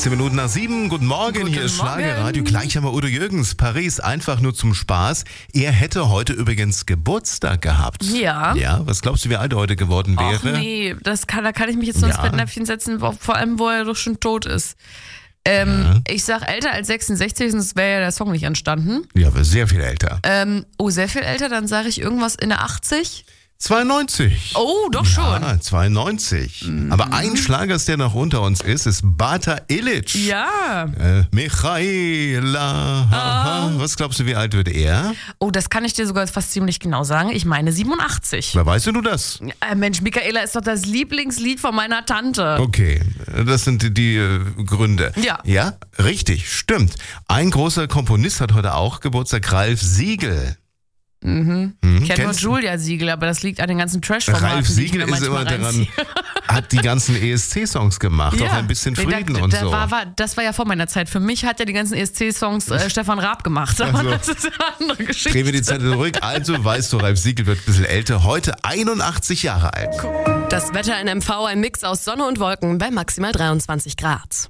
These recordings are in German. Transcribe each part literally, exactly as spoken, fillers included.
sechzehn Minuten nach sieben. Guten Morgen, Guten hier ist Morgen. Schlagerradio. Gleich haben wir Udo Jürgens. Paris, einfach nur zum Spaß. Er hätte heute übrigens Geburtstag gehabt. Ja. Ja, was glaubst du, wie alt er heute geworden wäre? Ach nee, das kann, da kann ich mich jetzt nur ins Ja. Fettnäpfchen setzen, wo- vor allem, wo er doch schon tot ist. Ähm, Ja. Ich sag älter als sechsundsechzig, sonst wäre ja der Song nicht entstanden. Ja, aber sehr viel älter. Ähm, oh, sehr viel älter, dann sage ich irgendwas in der achtzig. zweiundneunzig. Oh, doch schon. Ja, zweiundneunzig. Aber ein Schlagers, der noch unter uns ist, ist Bata Illich. Ja. Äh, Michaela. Ah. Was glaubst du, wie alt wird er? Oh, das kann ich dir sogar fast ziemlich genau sagen. Ich meine siebenundachtzig. Wer weißt du das? Äh, Mensch, Michaela ist doch das Lieblingslied von meiner Tante. Okay, das sind die, die äh, Gründe. Ja. Ja, richtig, stimmt. Ein großer Komponist hat heute auch Geburtstag, Ralf Siegel. Mhm. Hm, Ich kenne nur kennst du? Julia Siegel, aber das liegt an den ganzen Trash-Formaten, Ralf die ich Siegel mir ist immer manchmal daran, reinziehe. hat die ganzen E S C-Songs gemacht, auch ein bisschen Nee, da- Frieden und da so. War, war, das war ja vor meiner Zeit. Für mich hat ja die ganzen E S C-Songs äh, Stefan Raab gemacht. Aber Also, das ist eine andere Geschichte. Drehen wir die Zeit zurück. Also weißt du, Ralf Siegel wird ein bisschen älter, heute einundachtzig Jahre alt. Das Wetter in M V, ein Mix aus Sonne und Wolken bei maximal dreiundzwanzig Grad.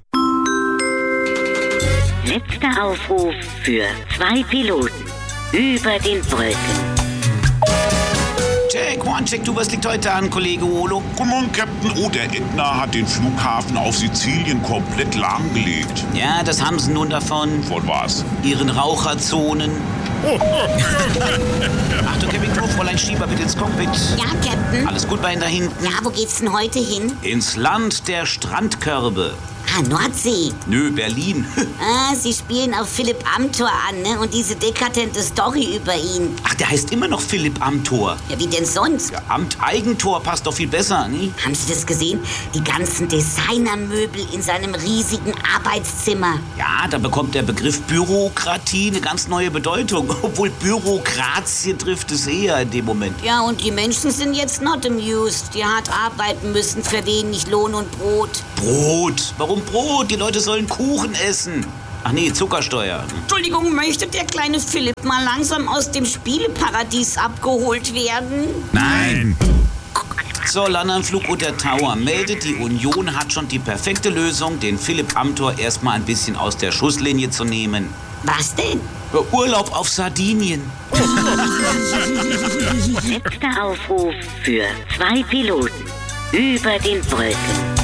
Letzter Aufruf für zwei Piloten über den Wolken. Check, one, check, du, was liegt heute an, Kollege Olo? Guten Morgen, Captain. Oh, der Ätna hat den Flughafen auf Sizilien komplett lahmgelegt. Ja, das haben sie nun davon. Von was? Ihren Raucherzonen. Achtung, Kevin Klo, Fräulein Schieber, bitte ins Cockpit. Ja, Captain. Alles gut bei Ihnen da hinten? Ja, wo geht's denn heute hin? Ins Land der Strandkörbe. Ah, Nordsee. Nö, Berlin. Ah, Sie spielen auf Philipp Amthor an, ne? Und diese dekadente Story über ihn. Ach, der heißt immer noch Philipp Amthor. Ja, wie denn sonst? Ja, Amt Eigentor passt doch viel besser, ne? Haben Sie das gesehen? Die ganzen Designermöbel in seinem riesigen Arbeitszimmer. Ja, da bekommt der Begriff Bürokratie eine ganz neue Bedeutung. Obwohl Bürokratie trifft es eher in dem Moment. Ja, und die Menschen sind jetzt not amused. Die hart arbeiten müssen für wenig Lohn und Brot. Brot? Warum Brot? Die Leute sollen Kuchen essen. Ach nee, Zuckersteuer. Entschuldigung, möchte der kleine Philipp mal langsam aus dem Spieleparadies abgeholt werden? Nein. So, Landanflug unter Tower meldet, die Union hat schon die perfekte Lösung, den Philipp Amthor erstmal ein bisschen aus der Schusslinie zu nehmen. Was denn? Urlaub auf Sardinien. Letzter Aufruf für zwei Piloten über den Wolken.